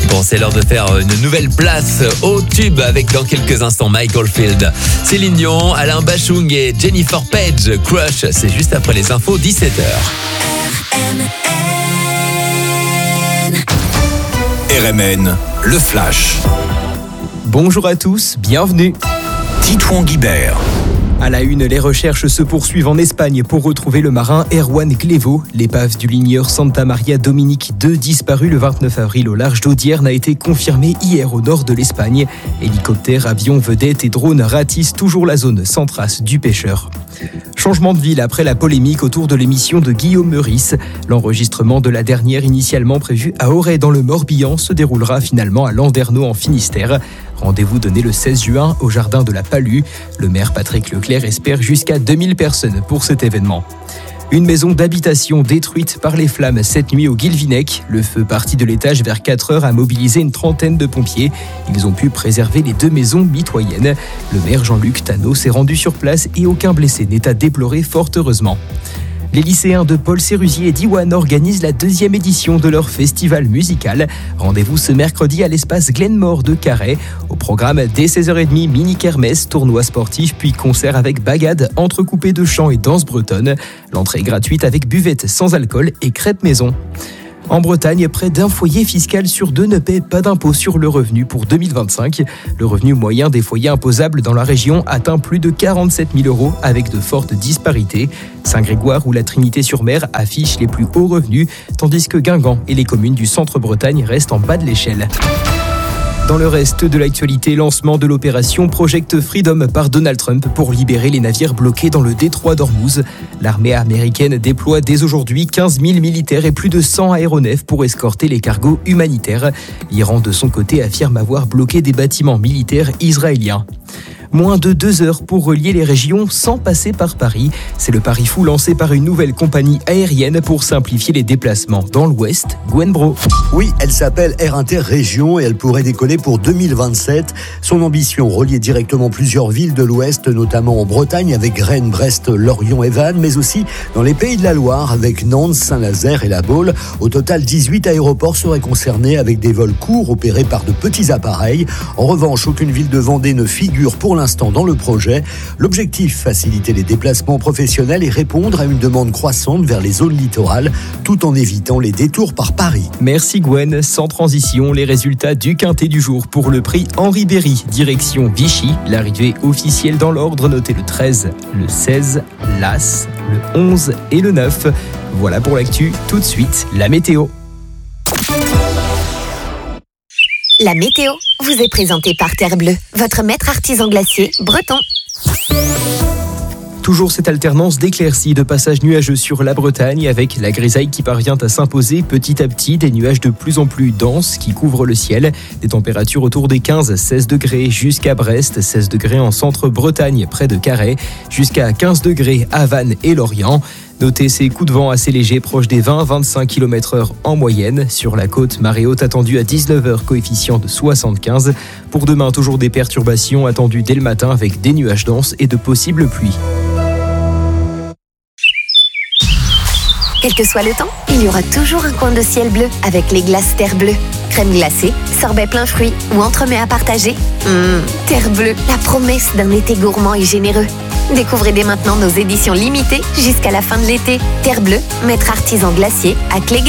Bon, c'est l'heure de faire une nouvelle place au tube avec dans quelques instants Michael Field, Céline Dion, Alain Bachung et Jennifer Page. Crush, c'est juste après les infos, 17h. RMN, le Flash. Bonjour à tous, bienvenue. Titouan Guibert. À la une, les recherches se poursuivent en Espagne pour retrouver le marin Erwan Clevo. L'épave du ligneur Santa Maria Dominique II, disparu le 29 avril au large d'Audierne, a été confirmé hier au nord de l'Espagne. Hélicoptères, avions, vedettes et drones ratissent toujours la zone sans trace du pêcheur. Changement de ville après la polémique autour de l'émission de Guillaume Meurice. L'enregistrement de la dernière, initialement prévu à Auray dans le Morbihan, se déroulera finalement à Landerneau en Finistère. Rendez-vous donné le 16 juin au jardin de la Palue. Le maire Patrick Leclerc espère jusqu'à 2000 personnes pour cet événement. Une maison d'habitation détruite par les flammes cette nuit au Guilvinec. Le feu parti de l'étage vers 4h a mobilisé une trentaine de pompiers. Ils ont pu préserver les deux maisons mitoyennes. Le maire Jean-Luc Tannot s'est rendu sur place et aucun blessé n'est à déplorer, fort heureusement. Les lycéens de Paul Sérusier et d'Iwan organisent la 2e édition de leur festival musical. Rendez-vous ce mercredi à l'espace Glenmore de Carhaix. Au programme, dès 16h30, mini-kermesse, tournoi sportif, puis concert avec bagade, entrecoupé de chants et danse bretonne. L'entrée est gratuite avec buvette sans alcool et crêpes maison. En Bretagne, près d'un foyer fiscal sur 2 ne paie pas d'impôt sur le revenu pour 2025. Le revenu moyen des foyers imposables dans la région atteint plus de 47 000 € avec de fortes disparités. Saint-Grégoire ou la Trinité-sur-Mer affichent les plus hauts revenus, tandis que Guingamp et les communes du centre-Bretagne restent en bas de l'échelle. Dans le reste de l'actualité, lancement de l'opération Project Freedom par Donald Trump pour libérer les navires bloqués dans le détroit d'Ormuz. L'armée américaine déploie dès aujourd'hui 15 000 militaires et plus de 100 aéronefs pour escorter les cargos humanitaires. L'Iran, de son côté, affirme avoir bloqué des bâtiments militaires israéliens. Moins de 2 heures pour relier les régions sans passer par Paris. C'est le pari fou lancé par une nouvelle compagnie aérienne pour simplifier les déplacements dans l'Ouest. Gwen Bro. Oui, elle s'appelle Air Inter Région et elle pourrait décoller pour 2027. Son ambition, relier directement plusieurs villes de l'Ouest, notamment en Bretagne avec Rennes, Brest, Lorient et Vannes, mais aussi dans les Pays de la Loire avec Nantes, Saint-Nazaire et La Baule. Au total, 18 aéroports seraient concernés avec des vols courts opérés par de petits appareils. En revanche, aucune ville de Vendée ne figure pour l'instant dans le projet. L'objectif, faciliter les déplacements professionnels et répondre à une demande croissante vers les zones littorales, tout en évitant les détours par Paris. Merci Gwen. Sans transition, les résultats du quintet du jour pour le prix Henri Berry, direction Vichy. L'arrivée officielle dans l'ordre, notez le 13, le 16, l'As, le 11 et le 9. Voilà pour l'actu. Tout de suite, la météo. La météo vous est présentée par Terre Bleue, votre maître artisan glacier breton. Toujours cette alternance d'éclaircies, de passages nuageux sur la Bretagne avec la grisaille qui parvient à s'imposer petit à petit, des nuages de plus en plus denses qui couvrent le ciel. Des températures autour des 15-16 degrés jusqu'à Brest, 16 degrés en centre-Bretagne près de Carhaix, jusqu'à 15 degrés à Vannes et Lorient. Notez ces coups de vent assez légers, proches des 20-25 km/h en moyenne. Sur la côte, marée haute attendue à 19h, coefficient de 75. Pour demain, toujours des perturbations attendues dès le matin avec des nuages denses et de possibles pluies. Quel que soit le temps, il y aura toujours un coin de ciel bleu avec les glaces Terre Bleue. Crème glacée, sorbet plein fruits ou entremets à partager. Terre Bleue, la promesse d'un été gourmand et généreux. Découvrez dès maintenant nos éditions limitées jusqu'à la fin de l'été. Terre Bleue, maître artisan glacier à Cléguer.